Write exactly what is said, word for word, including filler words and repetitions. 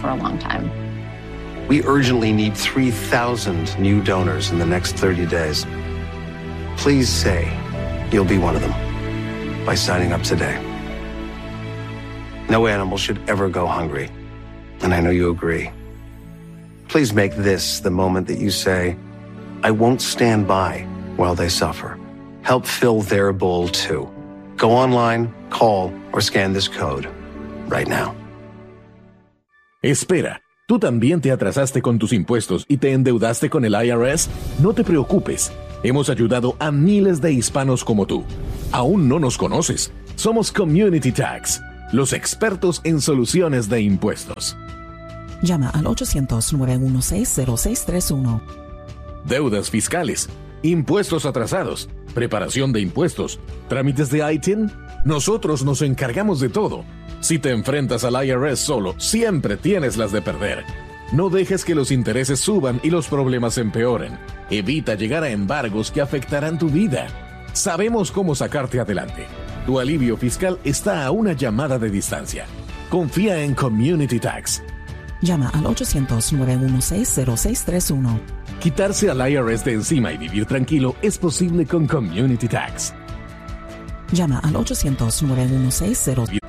for a long time. We urgently need three thousand new donors in the next thirty days. Please say you'll be one of them by signing up today. No animal should ever go hungry, and I know you agree. Please make this the moment that you say, I won't stand by while they suffer. Help fill their bowl too. Go online, call, or scan this code right now. Espera, ¿tú también te atrasaste con tus impuestos y te endeudaste con el I R S? No te preocupes. Hemos ayudado a miles de hispanos como tú. Aún no nos conoces. Somos Community Tax, los expertos en soluciones de impuestos. Llama al ocho cero cero, nueve uno seis, cero seis tres uno. Deudas fiscales, impuestos atrasados, preparación de impuestos, trámites de I T I N. Nosotros nos encargamos de todo. Si te enfrentas al I R S solo, siempre tienes las de perder. No dejes que los intereses suban y los problemas empeoren. Evita llegar a embargos que afectarán tu vida. Sabemos cómo sacarte adelante. Tu alivio fiscal está a una llamada de distancia. Confía en Community Tax. Llama al ocho cero cero, nueve uno seis, cero seis tres uno. Quitarse al I R S de encima y vivir tranquilo es posible con Community Tax. Llama al ocho cero cero, nueve uno seis, cero seis tres uno.